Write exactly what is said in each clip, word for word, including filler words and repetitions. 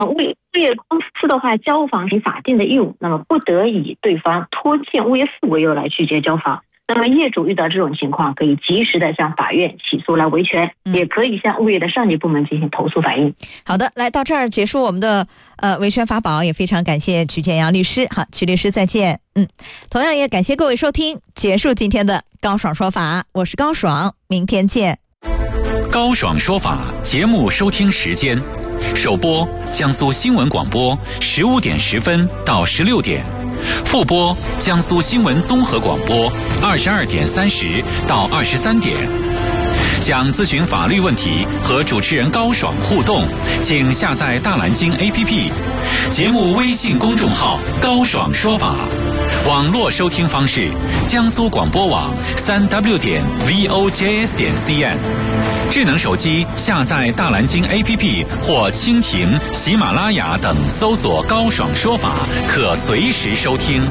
物业物业公司的话，交房是法定的义务，那么不得以对方拖欠物业费为由来拒绝交房。那么业主遇到这种情况，可以及时的向法院起诉来维权，嗯、也可以向物业的上级部门进行投诉反映。 好的，来到这儿结束我们的呃维权法宝，也非常感谢曲建阳律师。好，曲律师再见。嗯，同样也感谢各位收听，结束今天的高爽说法，我是高爽，明天见。 高爽说法节目收听时间，首播江苏新闻广播十五点十分到十六点。复播江苏新闻综合广播二十二点三十到二十三点。想咨询法律问题和主持人高爽互动，请下载大蓝鲸 A P P， 节目微信公众号高爽说法。网络收听方式：江苏广播网三 w 点 v o j s 点 c n。智能手机下载大蓝鲸 A P P 或蜻蜓、喜马拉雅等，搜索高爽说法，可随时收听。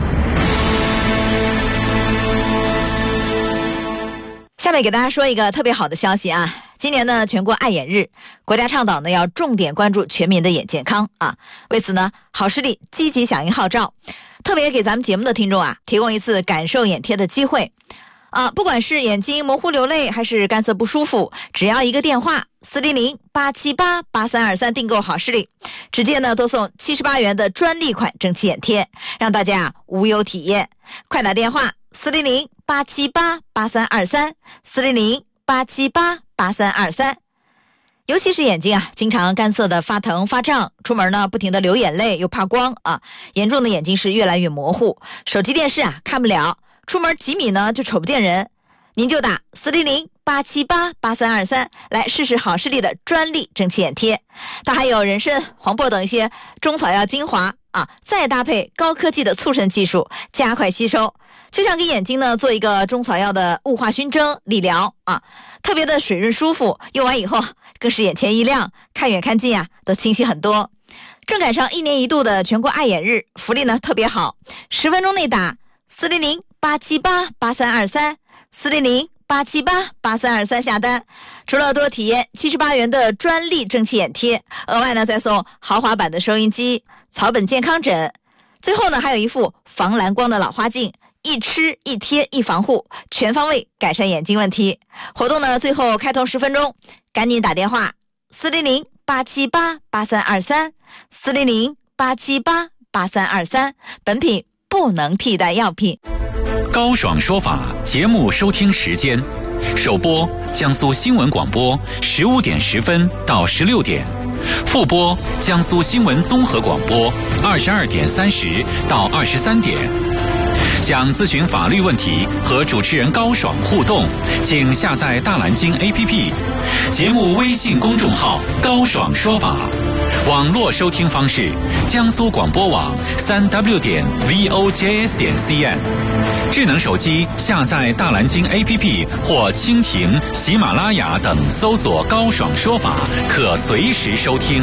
下面给大家说一个特别好的消息啊！今年呢，全国爱眼日，国家倡导呢要重点关注全民的眼健康啊。为此呢，好视力积极响应号召，特别给咱们节目的听众啊提供一次感受眼贴的机会啊。不管是眼睛模糊流泪还是干涩不舒服，只要一个电话四零零八七八八三二三订购好视力，直接呢多送七十八元的专利款蒸汽眼贴，让大家无忧体验。快打电话四零零八七八八三二三四零零八七八八三二三。尤其是眼睛啊，经常干涩的发疼发胀，出门呢不停的流眼泪，又怕光啊，严重的眼睛是越来越模糊，手机电视啊看不了，出门几米呢就瞅不见人。您就打四零零八七八八三二三来试试好视力的专利蒸汽眼贴，它还有人参、黄柏等一些中草药精华啊，再搭配高科技的促渗技术，加快吸收，就像给眼睛呢做一个中草药的雾化熏蒸理疗啊，特别的水润舒服，用完以后更是眼前一亮，看远看近啊都清晰很多。正赶上一年一度的全国爱眼日，福利呢特别好，十分钟内打四零零八七八八三二三四零零八七八八三二三下单，除了多体验七十八元的专利蒸汽眼贴，额外呢再送豪华版的收音机、草本健康枕，最后呢还有一副防蓝光的老花镜，一吃一贴一防护，全方位改善眼睛问题。活动呢最后开通十分钟，赶紧打电话四零零八七八八三二三四零零八七八八三二三，本品不能替代药品。 高爽说法节目收听时间，首播江苏新闻广播十五点十分到十六点，复播江苏新闻综合广播二十二点三十到二十三点。想咨询法律问题和主持人高爽互动，请下载大蓝鲸 A P P， 节目微信公众号高爽说法。网络收听方式：江苏广播网三 w 点 v o j s 点 c n。智能手机下载大蓝鲸 A P P 或蜻蜓、喜马拉雅等，搜索高爽说法，可随时收听。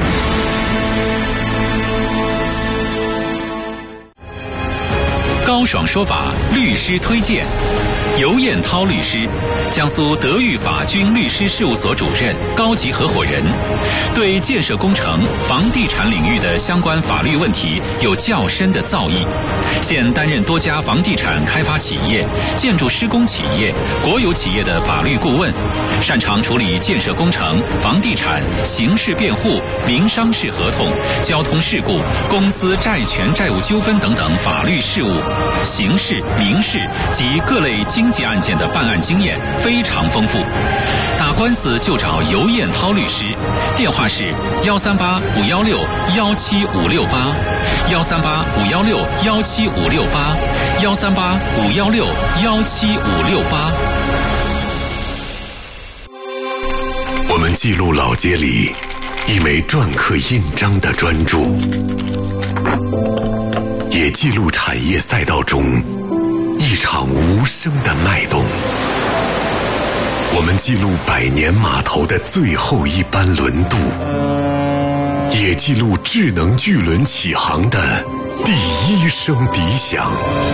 高爽说法律师推荐：尤彦涛律师，江苏德裕法军律师事务所主任、高级合伙人，对建设工程、房地产领域的相关法律问题有较深的造诣。现担任多家房地产开发企业、建筑施工企业、国有企业的法律顾问，擅长处理建设工程、房地产、刑事辩护、民商事合同、交通事故、公司债权债务纠纷等等法律事务。刑事、民事及各类经济案件的办案经验非常丰富，打官司就找尤彦涛律师，电话是幺三八五幺六幺七五六八，幺三八五幺六幺七五六八，幺三八五幺六幺七五六八。 我们记录老街里一枚篆刻印章的专注，也记录产业赛道中一场无声的脉动。我们记录百年码头的最后一班轮渡，也记录智能巨轮起航的第一声笛响。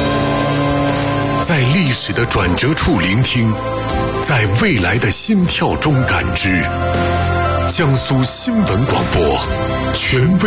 在历史的转折处聆听，在未来的心跳中感知。江苏新闻广播，权威